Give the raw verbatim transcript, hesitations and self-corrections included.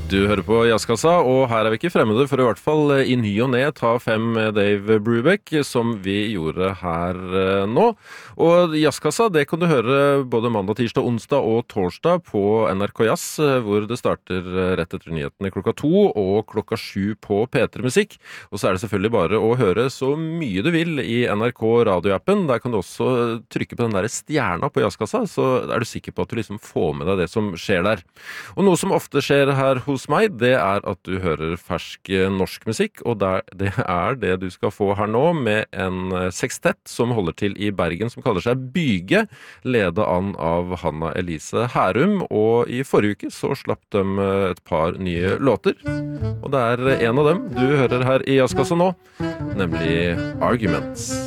Du hører på Jazzkassa, og her er vi ikke fremmede for i hvert fall i ny og ned ta fem med Dave Brubeck, som vi gjorde her nå. Og Jazzkassa, det kan du høre både mandag, tirsdag, onsdag og torsdag på N R K Jazz, hvor det starter rett etter nyhetene klokka to og klokka sju på P tre Musikk. Og så er det selvfølgelig bare å høre så mye du vil i N R K radioappen. Der kan du også trykke på den der stjerna på Jazzkassa, så er du sikker på at du liksom får med deg det som skjer der. Og noe som ofte skjer her hos meg, det er at du hører fersk norsk musikk, og det er det du skal få her nå med en sekstett som holder til i Bergen, som kaller seg Byge, ledet an av Hanna Elise Hærum, og i forrige uke så slapp de et par nye låter, og det er en av dem du hører her i Jazzkassa nå, nemlig Arguments.